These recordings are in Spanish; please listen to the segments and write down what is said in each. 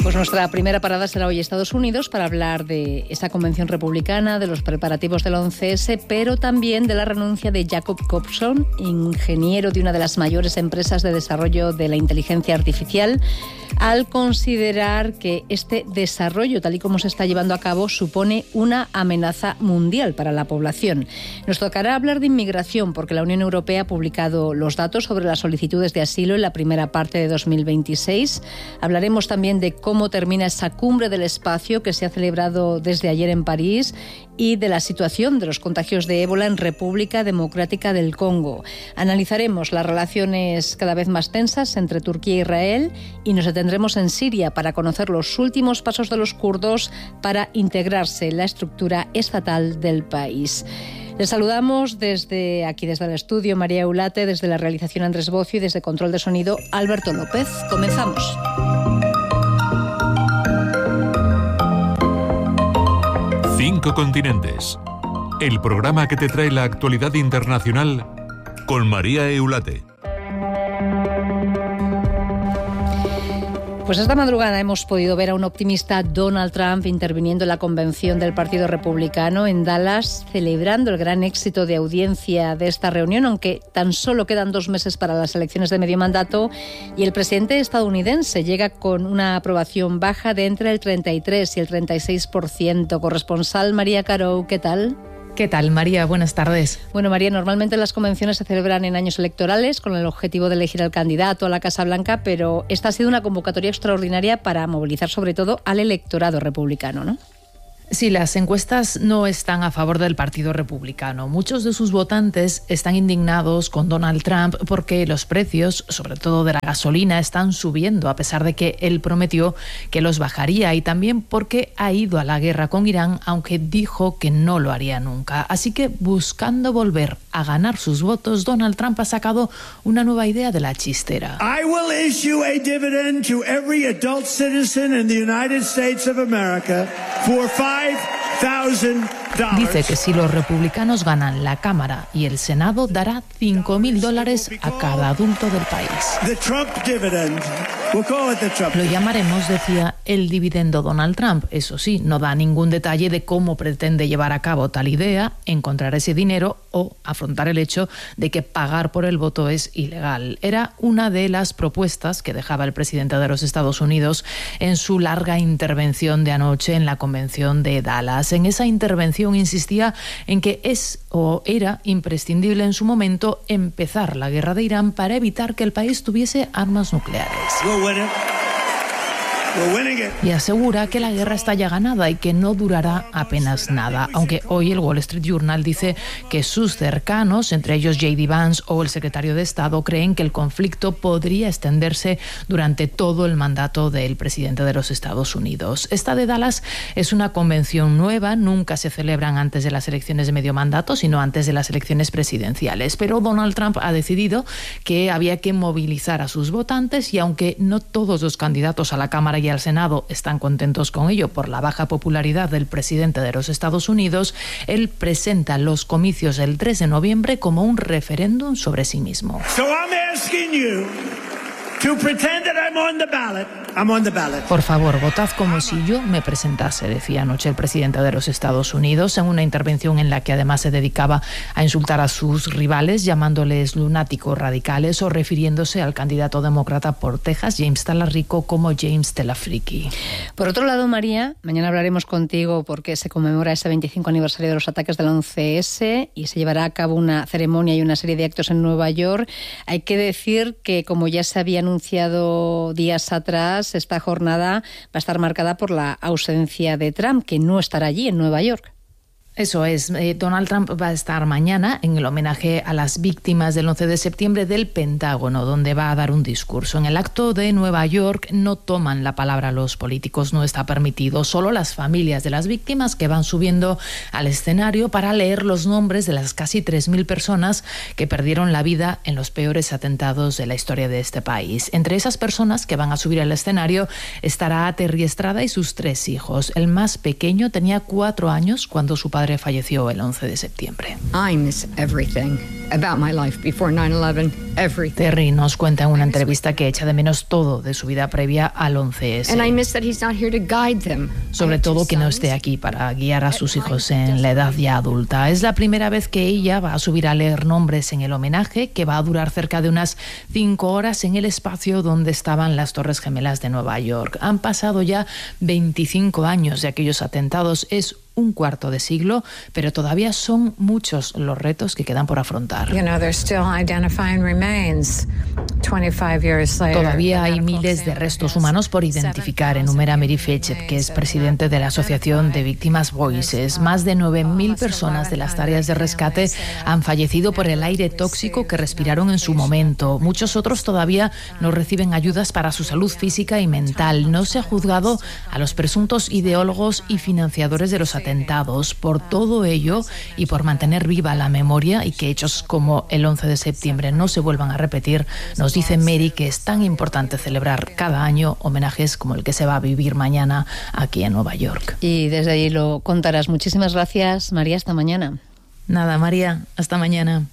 Pues nuestra primera parada será hoy Estados Unidos para hablar de esa convención republicana, de los preparativos del 11S, pero también de la renuncia de Jacob Kopson, ingeniero de una de las mayores empresas de desarrollo de la inteligencia artificial, al considerar que este desarrollo, tal y como se está llevando a cabo, supone una amenaza mundial para la población. Nos tocará hablar de inmigración, porque la Unión Europea ha publicado los datos sobre las solicitudes de asilo en la primera parte de 2026. Hablaremos también de cómo termina esa cumbre del espacio que se ha celebrado desde ayer en París y de la situación de los contagios de ébola en República Democrática del Congo. Analizaremos las relaciones cada vez más tensas entre Turquía e Israel y nos detendremos en Siria para conocer los últimos pasos de los kurdos para integrarse en la estructura estatal del país. Les saludamos desde aquí, desde el estudio, María Eulate, desde la realización Andrés Bocio y desde control de sonido Alberto López. Comenzamos. Cinco continentes. El programa que te trae la actualidad internacional con María Eulate. Pues esta madrugada hemos podido ver a un optimista Donald Trump interviniendo en la convención del Partido Republicano en Dallas, celebrando el gran éxito de audiencia de esta reunión, aunque tan solo quedan 2 meses para las elecciones de medio mandato, y el presidente estadounidense llega con una aprobación baja de entre el 33 y el 36%. Corresponsal María Caro, ¿qué tal? ¿Qué tal, María? Buenas tardes. Bueno, María, normalmente las convenciones se celebran en años electorales con el objetivo de elegir al candidato a la Casa Blanca, pero esta ha sido una convocatoria extraordinaria para movilizar sobre todo al electorado republicano, ¿no? Sí, las encuestas no están a favor del Partido Republicano. Muchos de sus votantes están indignados con Donald Trump porque los precios, sobre todo de la gasolina, están subiendo a pesar de que él prometió que los bajaría, y también porque ha ido a la guerra con Irán, aunque dijo que no lo haría nunca. Así que, buscando volver a ganar sus votos, Donald Trump ha sacado una nueva idea de la chistera. I will issue a dividend to every adult citizen in the United States of America for $5,000. Dice que si los republicanos ganan la Cámara y el Senado, dará $5,000 a cada adulto del país. The Trump dividend. We'll call it the Trump. Lo llamaremos, decía, el dividendo Donald Trump. Eso sí, no da ningún detalle de cómo pretende llevar a cabo tal idea, encontrar ese dinero o afrontar el hecho de que pagar por el voto es ilegal. Era una de las propuestas que dejaba el presidente de los Estados Unidos en su larga intervención de anoche en la convención de Dallas. En esa intervención insistía en que es o era imprescindible en su momento empezar la guerra de Irán para evitar que el país tuviese armas nucleares. Y asegura que la guerra está ya ganada y que no durará apenas nada, aunque hoy el Wall Street Journal dice que sus cercanos, entre ellos J.D. Vance o el secretario de Estado, creen que el conflicto podría extenderse durante todo el mandato del presidente de los Estados Unidos. Esta de Dallas es una convención nueva, nunca se celebran antes de las elecciones de medio mandato, sino antes de las elecciones presidenciales. Pero Donald Trump ha decidido que había que movilizar a sus votantes, y aunque no todos los candidatos a la Cámara y al Senado están contentos con ello por la baja popularidad del presidente de los Estados Unidos, él presenta los comicios del 3 de noviembre como un referéndum sobre sí mismo. So I'm asking you to pretend that I'm on the ballot. I'm on the ballot. Por favor, votad como si yo me presentase, decía anoche el presidente de los Estados Unidos en una intervención en la que además se dedicaba a insultar a sus rivales, llamándoles lunáticos radicales o refiriéndose al candidato demócrata por Texas, James Talarico, como James Telafriki. Por otro lado, María, mañana hablaremos contigo porque se conmemora ese 25 aniversario de los ataques del 11S y se llevará a cabo una ceremonia y una serie de actos en Nueva York. Hay que decir que, como ya se había anunciado días atrás, esta jornada va a estar marcada por la ausencia de Trump, que no estará allí en Nueva York. Eso es, Donald Trump va a estar mañana en el homenaje a las víctimas del 11 de septiembre del Pentágono, donde va a dar un discurso. En el acto de Nueva York no toman la palabra los políticos, no está permitido, solo las familias de las víctimas que van subiendo al escenario para leer los nombres de las casi 3.000 personas que perdieron la vida en los peores atentados de la historia de este país. Entre esas personas que van a subir al escenario estará Terry Estrada y sus 3 hijos. El más pequeño tenía 4 años cuando su padre falleció el 11 de septiembre. I miss everything. Terry nos cuenta en una entrevista que echa de menos todo de su vida previa al 11S. Sobre todo que no esté aquí para guiar a sus hijos en la edad ya adulta. Es la primera vez que ella va a subir a leer nombres en el homenaje, que va a durar cerca de unas 5 horas en el espacio donde estaban las Torres Gemelas de Nueva York. Han pasado ya 25 años de aquellos atentados. Es un cuarto de siglo, pero todavía son muchos los retos que quedan por afrontar. Todavía hay miles de restos humanos por identificar, enumera Mary Fetchet, que es presidente de la Asociación de Víctimas Voices. Más de 9.000 personas de las tareas de rescate han fallecido por el aire tóxico que respiraron en su momento. Muchos otros todavía no reciben ayudas para su salud física y mental. No se ha juzgado a los presuntos ideólogos y financiadores de los atentados. Por todo ello y por mantener viva la memoria y que hechos como el 11 de septiembre no se vuelvan a repetir, nos dice Mary que es tan importante celebrar cada año homenajes como el que se va a vivir mañana aquí en Nueva York. Y desde ahí lo contarás. Muchísimas gracias, María. Hasta mañana. Nada, María. Hasta mañana.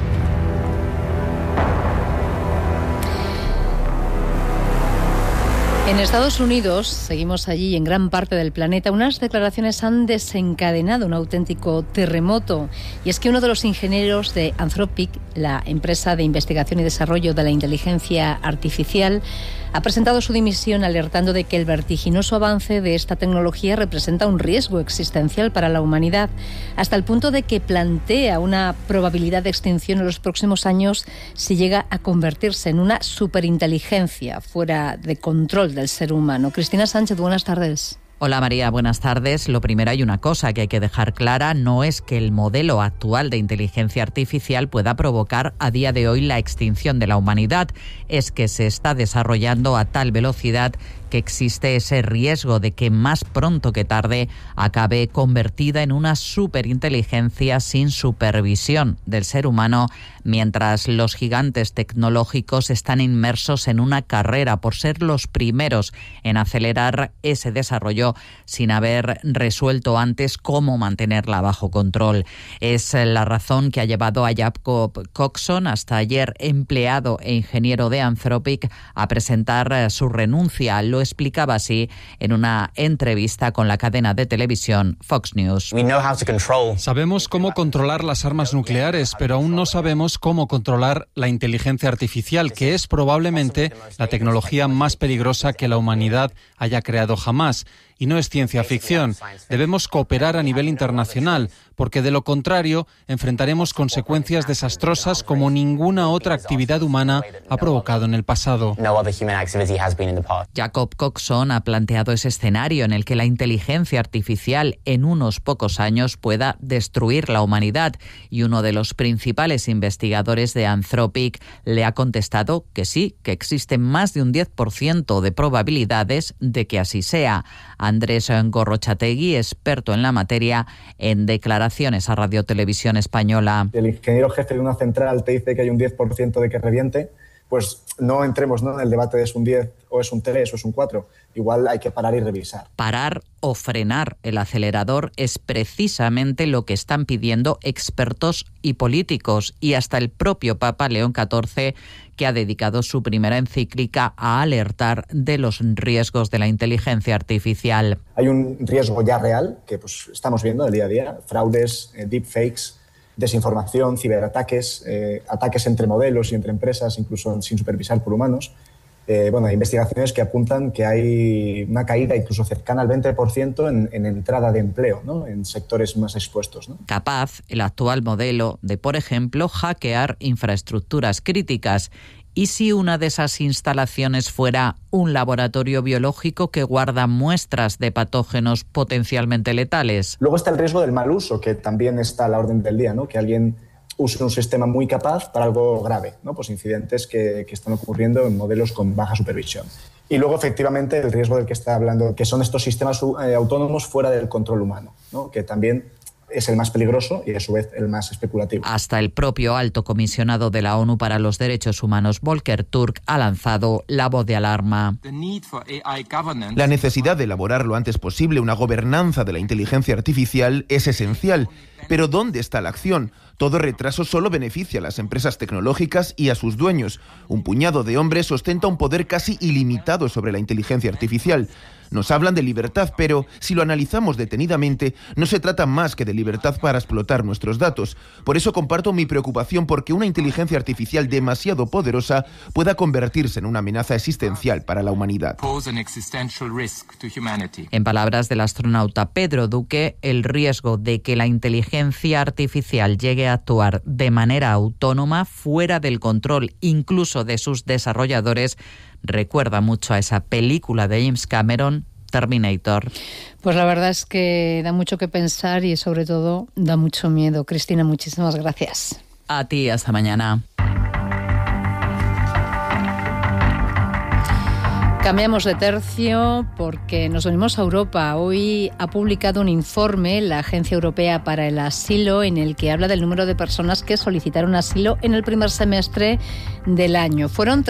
En Estados Unidos, seguimos allí en gran parte del planeta, unas declaraciones han desencadenado un auténtico terremoto. Y es que uno de los ingenieros de Anthropic, la empresa de investigación y desarrollo de la inteligencia artificial, ha presentado su dimisión alertando de que el vertiginoso avance de esta tecnología representa un riesgo existencial para la humanidad, hasta el punto de que plantea una probabilidad de extinción en los próximos años si llega a convertirse en una superinteligencia fuera de control del ser humano. Cristina Sánchez, buenas tardes. Hola María, buenas tardes. Lo primero, hay una cosa que hay que dejar clara, no es que el modelo actual de inteligencia artificial pueda provocar a día de hoy la extinción de la humanidad, es que se está desarrollando a tal velocidad que existe ese riesgo de que más pronto que tarde acabe convertida en una superinteligencia sin supervisión del ser humano, mientras los gigantes tecnológicos están inmersos en una carrera por ser los primeros en acelerar ese desarrollo sin haber resuelto antes cómo mantenerla bajo control. Es la razón que ha llevado a Jacob Coxon, hasta ayer empleado e ingeniero de Anthropic, a presentar su renuncia. Lo explicaba así en una entrevista con la cadena de televisión Fox News. Sabemos cómo controlar las armas nucleares, pero aún no sabemos cómo controlar la inteligencia artificial, que es probablemente la tecnología más peligrosa que la humanidad haya creado jamás. Y no es ciencia ficción. Debemos cooperar a nivel internacional, porque de lo contrario enfrentaremos consecuencias desastrosas como ninguna otra actividad humana ha provocado en el pasado. Jacob Coxon ha planteado ese escenario en el que la inteligencia artificial en unos pocos años pueda destruir la humanidad, y uno de los principales investigadores de Anthropic le ha contestado que sí, que existen más de un 10% de probabilidades de que así sea. Andrés Gorrochategui, experto en la materia, en declaraciones a Radio Televisión Española. El ingeniero jefe de una central te dice que hay un 10% de que reviente, pues no entremos, ¿no?, en el debate de es un 10 o es un 3 o es un 4. Igual hay que parar y revisar. Parar o frenar el acelerador es precisamente lo que están pidiendo expertos y políticos, y hasta el propio Papa León XIV, que ha dedicado su primera encíclica a alertar de los riesgos de la inteligencia artificial. Hay un riesgo ya real que pues estamos viendo el día a día: fraudes, deepfakes, desinformación, ciberataques, ataques entre modelos y entre empresas, incluso sin supervisar por humanos. Hay investigaciones que apuntan que hay una caída incluso cercana al 20% en entrada de empleo, ¿no?, en sectores más expuestos, ¿no? Capaz el actual modelo de, por ejemplo, hackear infraestructuras críticas. ¿Y si una de esas instalaciones fuera un laboratorio biológico que guarda muestras de patógenos potencialmente letales? Luego está el riesgo del mal uso, que también está a la orden del día, ¿no?, que alguien use un sistema muy capaz para algo grave, ¿no?, pues incidentes que están ocurriendo en modelos con baja supervisión. Y luego, efectivamente, el riesgo del que está hablando, que son estos sistemas autónomos fuera del control humano, ¿no?, que también es el más peligroso y a su vez el más especulativo. Hasta el propio alto comisionado de la ONU para los Derechos Humanos, Volker Turk, ha lanzado la voz de alarma. La necesidad de elaborar lo antes posible una gobernanza de la inteligencia artificial es esencial, pero ¿dónde está la acción? Todo retraso solo beneficia a las empresas tecnológicas y a sus dueños. Un puñado de hombres ostenta un poder casi ilimitado sobre la inteligencia artificial. Nos hablan de libertad, pero si lo analizamos detenidamente, no se trata más que de libertad para explotar nuestros datos. Por eso comparto mi preocupación porque una inteligencia artificial demasiado poderosa pueda convertirse en una amenaza existencial para la humanidad. En palabras del astronauta Pedro Duque, el riesgo de que la inteligencia artificial llegue a actuar de manera autónoma, fuera del control incluso de sus desarrolladores, recuerda mucho a esa película de James Cameron, Terminator. Pues la verdad es que da mucho que pensar y sobre todo da mucho miedo. Cristina, muchísimas gracias. A ti, hasta mañana. Cambiamos de tercio porque nos venimos a Europa. Hoy ha publicado un informe la Agencia Europea para el Asilo en el que habla del número de personas que solicitaron asilo en el primer semestre del año. Fueron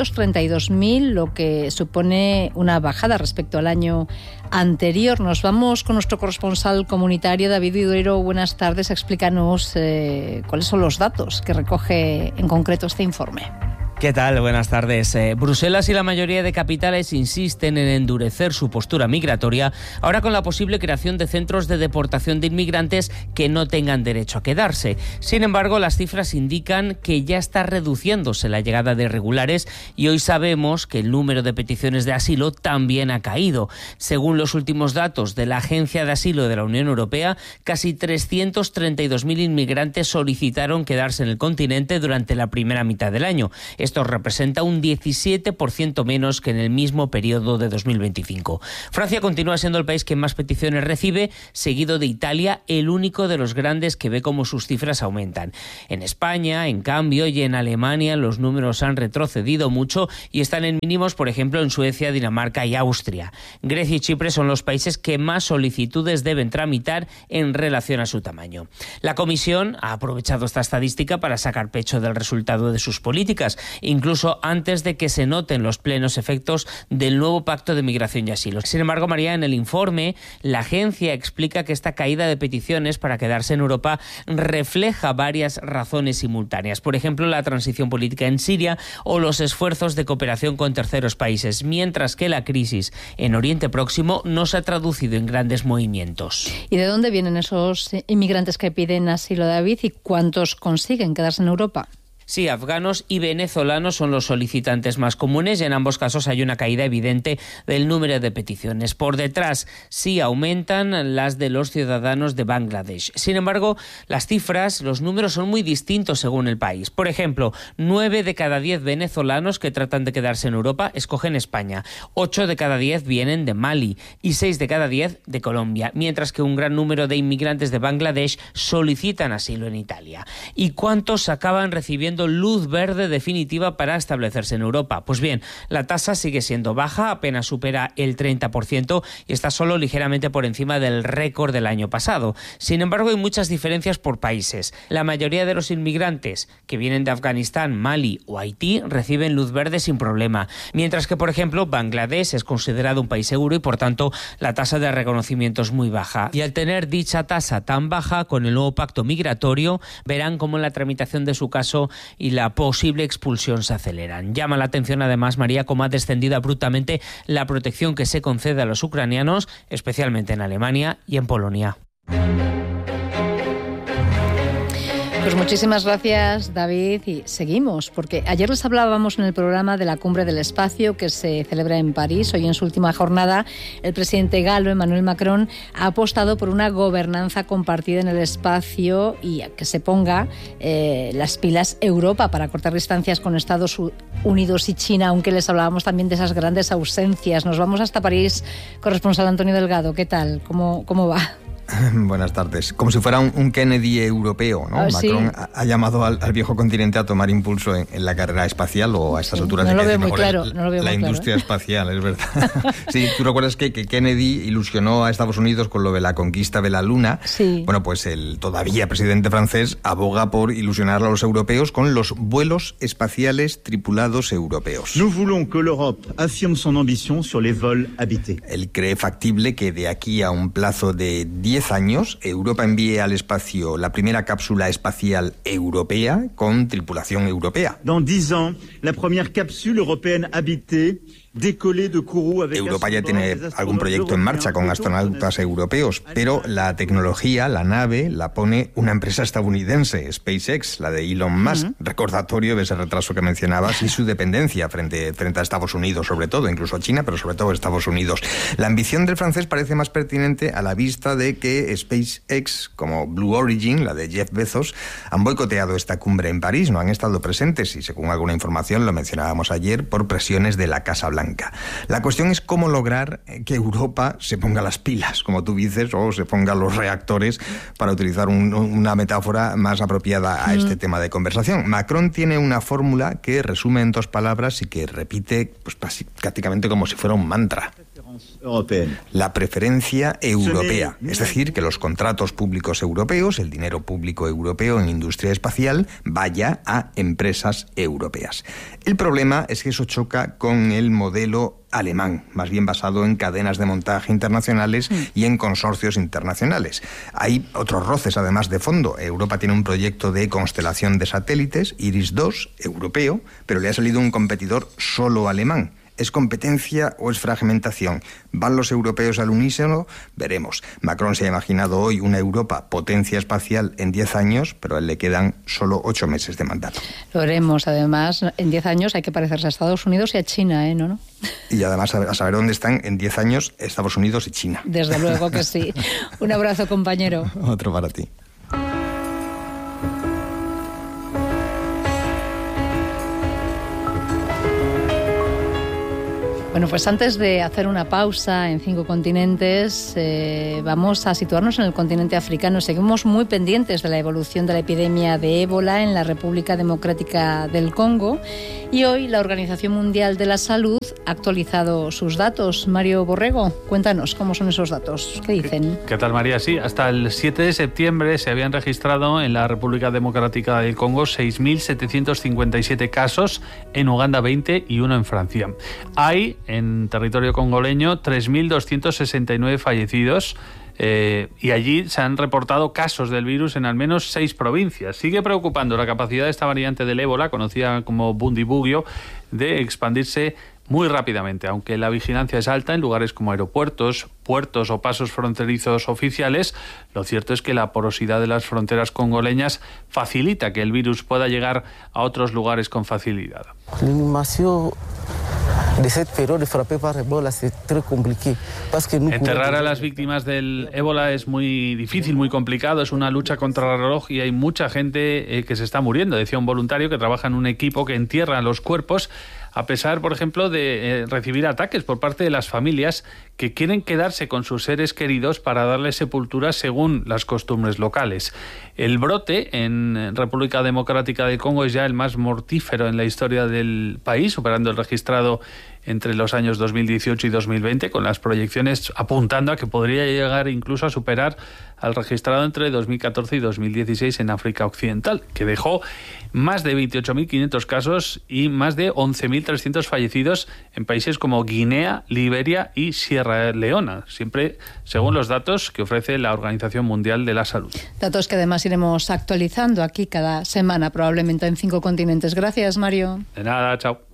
332.000, lo que supone una bajada respecto al año anterior. Nos vamos con nuestro corresponsal comunitario, David Viduero. Buenas tardes. Explícanos cuáles son los datos que recoge en concreto este informe. ¿Qué tal? Buenas tardes. Bruselas y la mayoría de capitales insisten en endurecer su postura migratoria, ahora con la posible creación de centros de deportación de inmigrantes que no tengan derecho a quedarse. Sin embargo, las cifras indican que ya está reduciéndose la llegada de irregulares y hoy sabemos que el número de peticiones de asilo también ha caído. Según los últimos datos de la Agencia de Asilo de la Unión Europea, casi 332.000 inmigrantes solicitaron quedarse en el continente durante la primera mitad del año. Esto representa un 17% menos que en el mismo periodo de 2025. Francia continúa siendo el país que más peticiones recibe, seguido de Italia, el único de los grandes que ve cómo sus cifras aumentan. En España, en cambio, y en Alemania los números han retrocedido mucho y están en mínimos, por ejemplo, en Suecia, Dinamarca y Austria. Grecia y Chipre son los países que más solicitudes deben tramitar en relación a su tamaño. La Comisión ha aprovechado esta estadística para sacar pecho del resultado de sus políticas, incluso antes de que se noten los plenos efectos del nuevo Pacto de Migración y Asilo. Sin embargo, María, en el informe, la agencia explica que esta caída de peticiones para quedarse en Europa refleja varias razones simultáneas. Por ejemplo, la transición política en Siria o los esfuerzos de cooperación con terceros países, mientras que la crisis en Oriente Próximo no se ha traducido en grandes movimientos. ¿Y de dónde vienen esos inmigrantes que piden asilo, David, y cuántos consiguen quedarse en Europa? Sí, afganos y venezolanos son los solicitantes más comunes y en ambos casos hay una caída evidente del número de peticiones. Por detrás sí aumentan las de los ciudadanos de Bangladesh. Sin embargo, las cifras, los números son muy distintos según el país. Por ejemplo, 9 de cada 10 venezolanos que tratan de quedarse en Europa escogen España. 8 de cada 10 vienen de Mali y 6 de cada 10 de Colombia, mientras que un gran número de inmigrantes de Bangladesh solicitan asilo en Italia. ¿Y cuántos acaban recibiendo luz verde definitiva para establecerse en Europa? Pues bien, la tasa sigue siendo baja, apenas supera el 30% y está solo ligeramente por encima del récord del año pasado. Sin embargo, hay muchas diferencias por países. La mayoría de los inmigrantes que vienen de Afganistán, Mali o Haití reciben luz verde sin problema, mientras que, por ejemplo, Bangladesh es considerado un país seguro y, por tanto, la tasa de reconocimiento es muy baja. Y al tener dicha tasa tan baja, con el nuevo pacto migratorio, verán cómo la tramitación de su caso y la posible expulsión se aceleran. Llama la atención además, María, cómo ha descendido abruptamente la protección que se concede a los ucranianos, especialmente en Alemania y en Polonia. Pues muchísimas gracias, David, y seguimos, porque ayer les hablábamos en el programa de la Cumbre del Espacio que se celebra en París. Hoy, en su última jornada, el presidente galo, Emmanuel Macron, ha apostado por una gobernanza compartida en el espacio y a que se ponga las pilas Europa para cortar distancias con Estados Unidos y China, aunque les hablábamos también de esas grandes ausencias. Nos vamos hasta París. Corresponsal Antonio Delgado, ¿qué tal? ¿Cómo va? Buenas tardes. Como si fuera un Kennedy europeo, ¿no? ¿Sí? Macron ha llamado al viejo continente a tomar impulso en la carrera espacial, o a estas alturas no de lo veo muy claro, la industria espacial, es verdad. Sí, tú recuerdas que Kennedy ilusionó a Estados Unidos con lo de la conquista de la Luna. Sí. Bueno, pues el todavía presidente francés aboga por ilusionar a los europeos con los vuelos espaciales tripulados europeos. Nous voulons que l'Europe affirme son ambition sur les vols habités. Él cree factible que de aquí a un plazo de 10 10 años Europa envíe al espacio la primera cápsula espacial europea con tripulación europea. Dans 10 ans, la première capsule européenne habitée Europa ya tiene algún proyecto en marcha con astronautas europeos, pero la tecnología, la nave, la pone una empresa estadounidense, SpaceX, la de Elon Musk, recordatorio de ese retraso que mencionabas y su dependencia frente a Estados Unidos, sobre todo, incluso a China, pero sobre todo a Estados Unidos. La ambición del francés parece más pertinente a la vista de que SpaceX, como Blue Origin, la de Jeff Bezos, han boicoteado esta cumbre en París, no han estado presentes y, según alguna información, lo mencionábamos ayer, por presiones de la Casa Blanca. La cuestión es cómo lograr que Europa se ponga las pilas, como tú dices, o se ponga los reactores, para utilizar una metáfora más apropiada a este tema de conversación. Macron tiene una fórmula que resume en 2 palabras y que repite pues, prácticamente como si fuera un mantra. La preferencia europea, es decir, que los contratos públicos europeos, el dinero público europeo en industria espacial, vaya a empresas europeas. El problema es que eso choca con el modelo alemán, más bien basado en cadenas de montaje internacionales y en consorcios internacionales. Hay otros roces, además, de fondo. Europa tiene un proyecto de constelación de satélites, IRIS-2, europeo, pero le ha salido un competidor solo alemán. ¿Es competencia o es fragmentación? ¿Van los europeos al unísono? Veremos. Macron se ha imaginado hoy una Europa potencia espacial en 10 años, pero a él le quedan solo 8 meses de mandato. Lo veremos. Además, en 10 años hay que parecerse a Estados Unidos y a China, ¿no? Y además a saber dónde están en 10 años Estados Unidos y China. Desde luego que sí. Un abrazo, compañero. Otro para ti. Bueno, pues antes de hacer una pausa en 5 continentes, vamos a situarnos en el continente africano. Seguimos muy pendientes de la evolución de la epidemia de ébola en la República Democrática del Congo y hoy la Organización Mundial de la Salud ha actualizado sus datos. Mario Borrego, cuéntanos cómo son esos datos. ¿Qué dicen? ¿Qué tal, María? Sí, hasta el 7 de septiembre se habían registrado en la República Democrática del Congo 6.757 casos, en Uganda 20 y 1 en Francia. Hay en territorio congoleño 3.269 fallecidos y allí se han reportado casos del virus en al menos 6 provincias. Sigue preocupando la capacidad de esta variante del ébola, conocida como Bundibugyo, de expandirse muy rápidamente, aunque la vigilancia es alta en lugares como aeropuertos, puertos o pasos fronterizos oficiales. Lo cierto es que la porosidad de las fronteras congoleñas facilita que el virus pueda llegar a otros lugares con facilidad. Enterrar a las víctimas del ébola es muy difícil, muy complicado, es una lucha contra el reloj y hay mucha gente que se está muriendo, decía un voluntario que trabaja en un equipo que entierra los cuerpos, a pesar, por ejemplo, de recibir ataques por parte de las familias que quieren quedarse con sus seres queridos para darles sepultura según las costumbres locales. El brote en República Democrática del Congo es ya el más mortífero en la historia del país, superando el registrado entre los años 2018 y 2020, con las proyecciones apuntando a que podría llegar incluso a superar al registrado entre 2014 y 2016 en África Occidental, que dejó más de 28.500 casos y más de 11.300 fallecidos en países como Guinea, Liberia y Sierra Leona, siempre según los datos que ofrece la Organización Mundial de la Salud. Datos que además iremos actualizando aquí cada semana, probablemente en 5 continentes. Gracias, Mario. De nada, chao.